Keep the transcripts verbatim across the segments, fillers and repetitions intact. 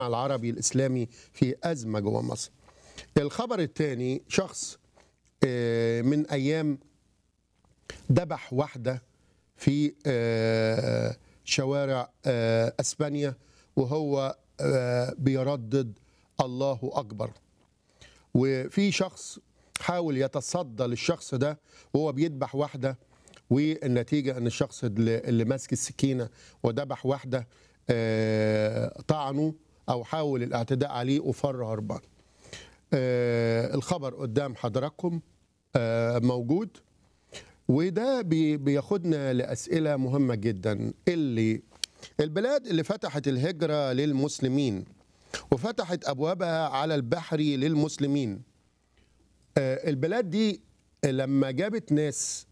العربي الإسلامي في أزمة جوه مصر. الخبر الثاني، شخص آه، من أيام ذبح واحدة في آه، شوارع آه، أسبانيا وهو آه، بيردد الله أكبر. وفي شخص حاول يتصدى للشخص ده وهو بيذبح واحدة، والنتيجة أن الشخص اللي اللي ماسك السكينة وذبح واحدة آه، طعنه أو حاول الاعتداء عليه وفر هربان. آه، الخبر قدام حضراتكم آه، موجود، وده بي- بياخدنا لأسئلة مهمة جدا. اللي البلاد اللي فتحت الهجرة للمسلمين وفتحت أبوابها على البحر للمسلمين، آه، البلاد دي لما جابت ناس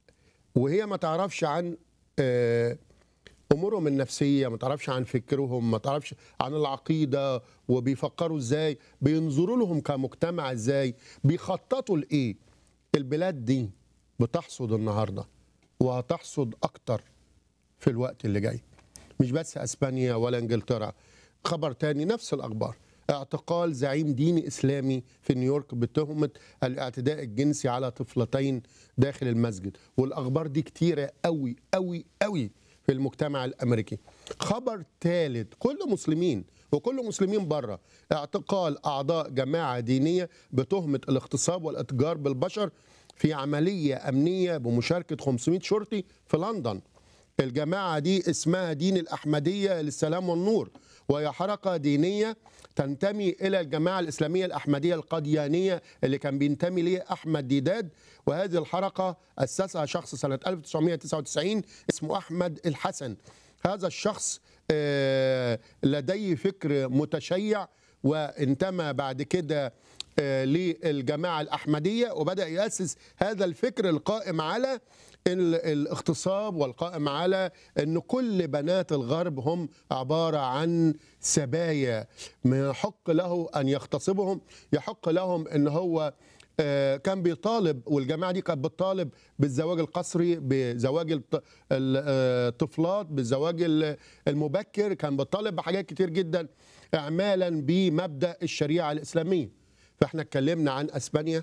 وهي ما تعرفش عن آه، امورهم النفسيه، ما تعرفش عن فكرهم، ما تعرفش عن العقيده وبيفكروا ازاي، بينظروا لهم كمجتمع ازاي، بيخططوا لايه. البلاد دي بتحصد النهارده وهتحصد اكتر في الوقت اللي جاي. مش بس اسبانيا ولا انجلترا. خبر تاني نفس الاخبار، اعتقال زعيم ديني اسلامي في نيويورك بتهمه الاعتداء الجنسي على طفلتين داخل المسجد. والاخبار دي كتيره قوي قوي قوي في المجتمع الامريكي. خبر ثالث، كل مسلمين وكل مسلمين بره، اعتقال اعضاء جماعه دينيه بتهمه الاغتصاب والاتجار بالبشر في عمليه امنيه بمشاركه خمسمائة شرطي في لندن. الجماعة دي اسمها دين الأحمدية للسلام والنور، وهي حركة دينية تنتمي إلى الجماعة الإسلامية الأحمدية القاديانية اللي كان بينتمي ليه أحمد ديداد. وهذه الحركة أسسها شخص سنة ألف وتسعمائة وتسعة وتسعين اسمه أحمد الحسن. هذا الشخص آه، لديه فكر متشيع، وانتمى بعد كده آه، للجماعة الأحمدية، وبدأ يأسس هذا الفكر القائم على ال- الاغتصاب والقائم على أن كل بنات الغرب هم عبارة عن سبايا، ما يحق له أن يغتصبهم، يحق لهم أن هو آه، كان بيطالب، والجماعة دي كانت بتطالب بالزواج القسري، بزواج الط- ال- آه، الطفلات، بالزواج ال- المبكر، كان بيطالب بحاجات كتير جدا اعمالا بمبدأ الشريعة الإسلامية. فاحنا اتكلمنا عن اسبانيا،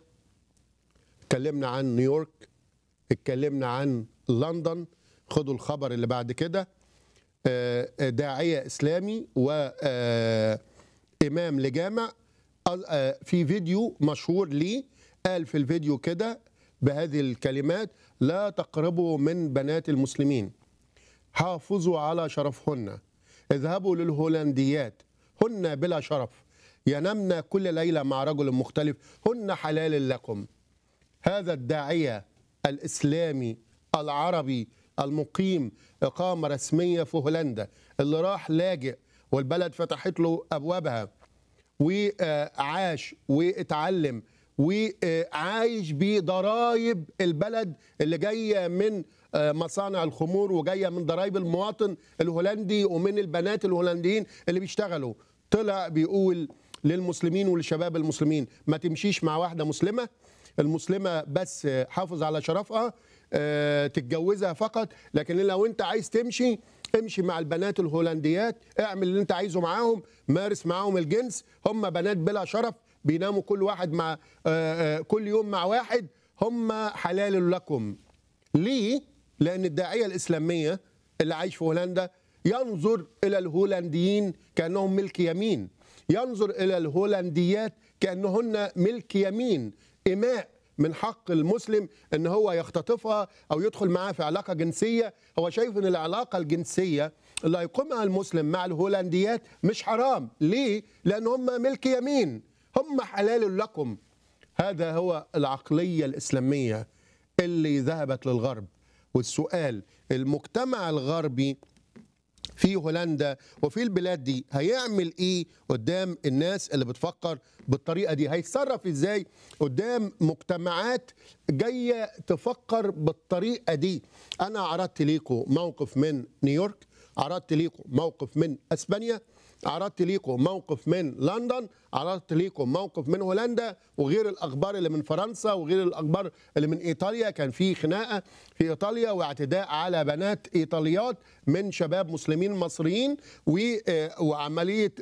اتكلمنا عن نيويورك، اتكلمنا عن لندن. خدوا الخبر اللي بعد كده، آه، داعية إسلامي وإمام لجامع آه، في فيديو مشهور ليه قال في الفيديو كده بهذه الكلمات: لا تقربوا من بنات المسلمين، حافظوا على شرفهن، اذهبوا للهولنديات، هن بلا شرف، ينمن كل ليلة مع رجل مختلف، هن حلال لكم. هذا الداعية الإسلامي العربي المقيم إقامة رسمية في هولندا، اللي راح لاجئ والبلد فتحت له أبوابها وعاش واتعلم وعايش بضرائب البلد اللي جايه من مصانع الخمور وجايه من ضرائب المواطن الهولندي ومن البنات الهولنديين اللي بيشتغلوا. طلع بيقول للمسلمين ولشباب المسلمين: ما تمشيش مع واحده مسلمه، المسلمه بس حافظ على شرفها، آه، تتجوزها فقط، لكن لو انت عايز تمشي امشي مع البنات الهولنديات، اعمل اللي انت عايزه معاهم، مارس معاهم الجنس، هم بنات بلا شرف، بيناموا كل واحد مع آه، آه، كل يوم مع واحد، هم حلال لكم. ليه؟ لأن الداعية الإسلامية اللي عايش في هولندا ينظر إلى الهولنديين كأنهم ملك يمين، ينظر إلى الهولنديات كأنهن ملك يمين، إماء من حق المسلم ان هو يختطفها او يدخل معاها في علاقه جنسيه. هو شايف ان العلاقه الجنسيه اللي هيقومها المسلم مع الهولنديات مش حرام. ليه؟ لان هم ملك يمين، هم حلال لكم. هذا هو العقليه الاسلاميه اللي ذهبت للغرب. والسؤال، المجتمع الغربي في هولندا وفي البلاد دي هيعمل ايه قدام الناس اللي بتفكر بالطريقه دي؟ هيتصرف ازاي قدام مجتمعات جايه تفكر بالطريقه دي؟ انا عرضت ليكم موقف من نيويورك، عرضت ليكم موقف من اسبانيا، عرضت ليكم موقف من لندن، عرضت ليكم موقف من هولندا، وغير الاخبار اللي من فرنسا وغير الاخبار اللي من ايطاليا. كان في خناقه في ايطاليا واعتداء على بنات ايطاليات من شباب مسلمين مصريين، وعمليه